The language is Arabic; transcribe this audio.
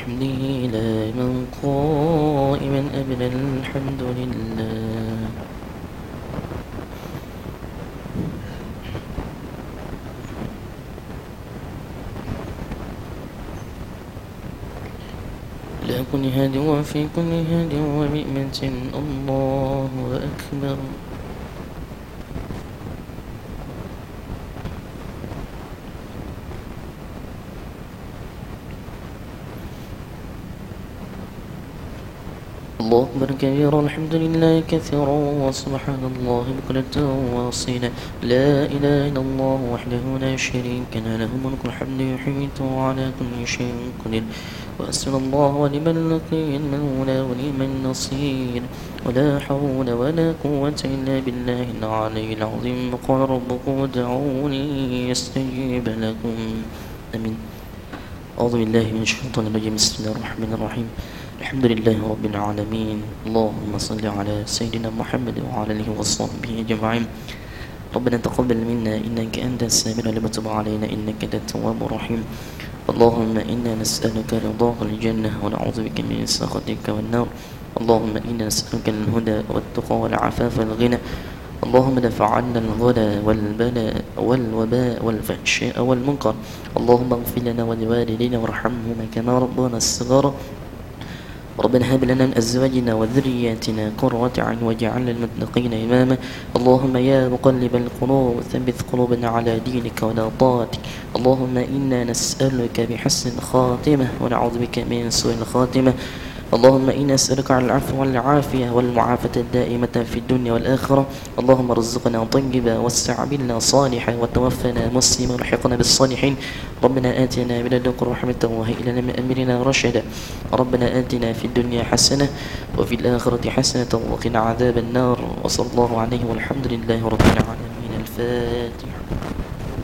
بحمده دائما قائما أبدا الحمد لله. لا كل هاد وفي كل هاد وبئمة الله أكبر. الله أكبر كبيرا الحمد لله كثيرا وسبحان الله بكرة واصيلا. لا إله إلا الله وحده لا شريك له ملك الحمد يحيي وعلى كل شيء قدير. وأسأل الله ولمن لقي المولى ولمن نصير ولا حول ولا قوة إلا بالله العلي العظيم. قال ربكم ادعوني يستجيب لكم. آمين. أعوذ بالله من الشيطان الرجيم. بسم الله الرحمن الرحيم. الحمد لله رب العالمين. اللهم صل على سيدنا محمد وعلى آله وصحبه أجمعين. ربنا تقبل منا إنك أنت السميع العليم وتب علينا إنك أنت التواب الرحيم. اللهم إنا نسألك رضاك الجنة ونعوذ بك من سخطك والنار. اللهم إنا نسألك الهدى والتقى والعفاف والغنى. اللهم دفع عنا الغلا والبلاء والوباء والفحشاء والمنكر. اللهم اغفر لنا ولوالدينا وارحمهما كما ربنا الصغار. ربنا هب لنا من أزواجنا وذرياتنا قرة أعين واجعلنا للمتقين إماما. اللهم يا مقلب القلوب ثبت قلوبنا على دينك ولا طاعتك. اللهم إنا نسألك بحسن الخاتمة ونعوذ بك من سوء الخاتمة. اللهم إنا نسألك على العفو والعافية والمعافاة الدائمة في الدنيا والآخرة. اللهم ارزقنا طيبا واستعملنا صالحا وتوفنا مسلما والحقنا بالصالحين. ربنا آتنا من لدنك رحمة وهيئ لنا من أمرنا رشدا. ربنا آتنا في الدنيا حسنة وفي الآخرة حسنة وقنا عذاب النار. وصلى الله عليه والحمد لله رب العالمين. الفاتحة.